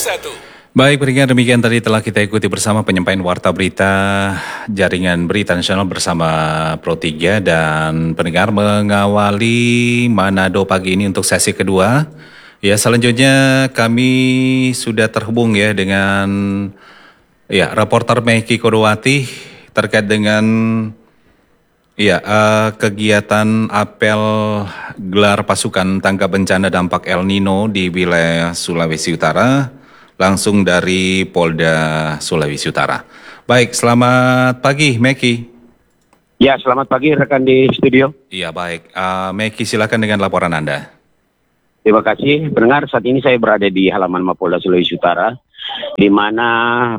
Baik, berikan demikian tadi telah kita ikuti bersama penyampaian warta berita Jaringan Berita Nasional bersama Pro3 dan pendengar mengawali Manado pagi ini untuk sesi kedua. Ya, selanjutnya kami sudah terhubung ya dengan reporter Meki Kodowati terkait dengan kegiatan apel gelar pasukan tanggap bencana dampak El Nino di wilayah Sulawesi Utara. Langsung dari Polda Sulawesi Utara. Baik, selamat pagi Meki. Ya, selamat pagi rekan di studio. Iya, baik. Meki, silakan dengan laporan Anda. Terima kasih. Pendengar, saat ini saya berada di halaman Mapolda Sulawesi Utara, di mana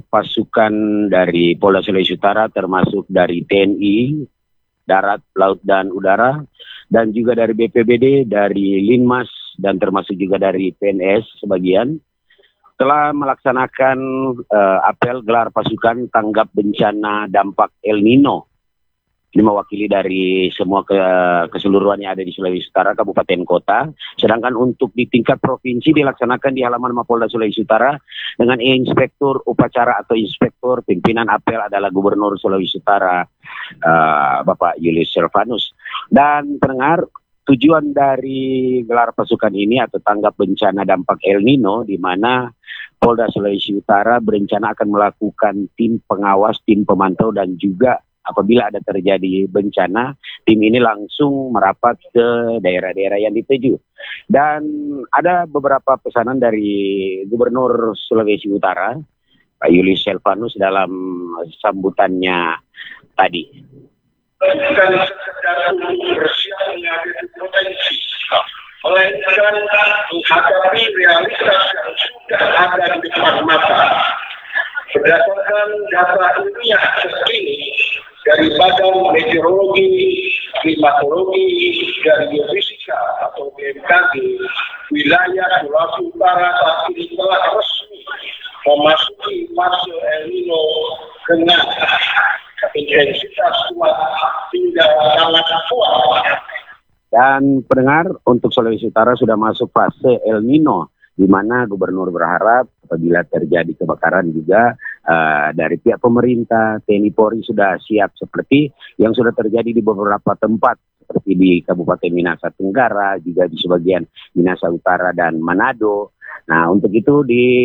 pasukan dari Polda Sulawesi Utara termasuk dari TNI, Darat, Laut, dan Udara, dan juga dari BPBD, dari Linmas, dan termasuk juga dari PNS sebagian, telah melaksanakan apel gelar pasukan tanggap bencana dampak El Nino. Ini mewakili dari semua keseluruhan yang ada di Sulawesi Utara, kabupaten kota. Sedangkan untuk di tingkat provinsi dilaksanakan di halaman Mapolda Sulawesi Utara dengan inspektur upacara atau inspektur pimpinan apel adalah Gubernur Sulawesi Utara, Bapak Julius Silvanus. Dan pendengar, tujuan dari gelar pasukan ini atau tanggap bencana dampak El Nino, di mana Polda Sulawesi Utara berencana akan melakukan tim pengawas, tim pemantau, dan juga apabila ada terjadi bencana, tim ini langsung merapat ke daerah-daerah yang dituju. Dan ada beberapa pesanan dari Gubernur Sulawesi Utara, Pak Julius Silvanus, dalam sambutannya tadi. Bukan sekedar untuk bersiap menghadapi potensi, melainkan menghadapi realitas yang sudah ada di depan mata. Berdasarkan data ilmiah terkini dari Badan Meteorologi, Klimatologi, dan Geofisika atau BMKG, wilayah Sulawesi Utara saat ini telah resmi memasuki fase El Nino dengan intensitas kuat hingga sangat kuat. Dan pendengar, untuk Sulawesi Utara sudah masuk fase El Nino, di mana Gubernur berharap apabila terjadi kebakaran juga dari pihak pemerintah, TNI Polri sudah siap seperti yang sudah terjadi di beberapa tempat seperti di Kabupaten Minahasa Tenggara, juga di sebagian Minahasa Utara dan Manado. Nah, untuk itu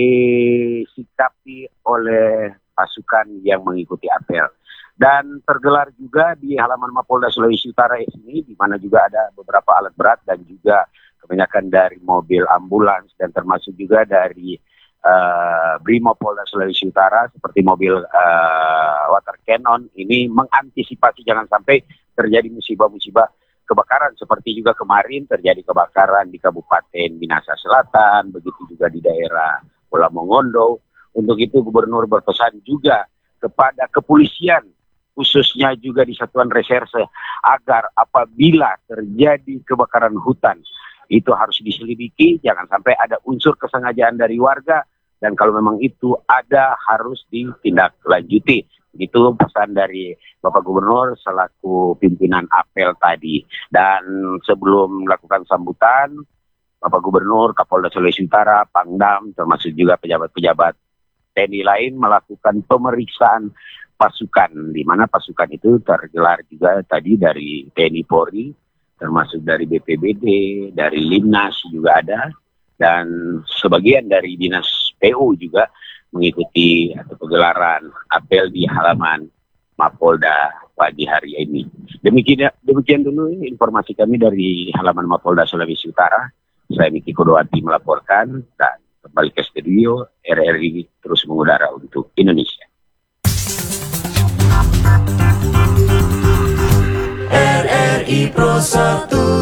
disikapi oleh pasukan yang mengikuti apel. Dan tergelar juga di halaman Mapolda Sulawesi Utara ini, di mana juga ada beberapa alat berat dan juga kebanyakan dari mobil ambulans dan termasuk juga dari Brimob Polda Sulawesi Utara seperti mobil water cannon. Ini mengantisipasi jangan sampai terjadi musibah-musibah kebakaran seperti juga kemarin terjadi kebakaran di Kabupaten Minahasa Selatan, begitu juga di daerah Pulau Mongondo. Untuk itu Gubernur berpesan juga kepada kepolisian, khususnya juga di Satuan Reserse, agar apabila terjadi kebakaran hutan itu harus diselidiki, jangan sampai ada unsur kesengajaan dari warga, dan kalau memang itu ada harus ditindaklanjuti. Itu pesan dari Bapak Gubernur selaku pimpinan apel tadi. Dan sebelum melakukan sambutan, Bapak Gubernur, Kapolda Sulawesi Utara, Pangdam, termasuk juga pejabat-pejabat TNI lain melakukan pemeriksaan pasukan, di mana pasukan itu tergelar juga tadi dari TNI Polri, termasuk dari BPBD, dari Linmas juga ada, dan sebagian dari Dinas PU juga mengikuti atau pegelaran apel di halaman Mapolda pagi hari ini. Demikian dulu informasi kami dari halaman Mapolda Sulawesi Utara. Saya Meki Kodowati melaporkan, dan kembali ke studio. RRI terus mengudara untuk Indonesia. RRI Pro 1